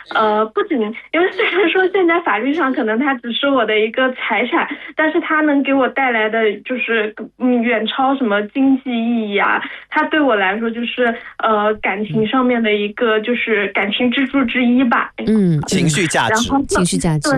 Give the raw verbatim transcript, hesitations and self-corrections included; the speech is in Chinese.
呃，不仅因为虽然说现在法律上可能它只是我的一个财产，但是它能给我带来的就是嗯远超什么经济意义啊，它对我来说就是呃感情上面的一个就是感情支柱之一吧。 嗯， 情绪价值， 然后情绪价值。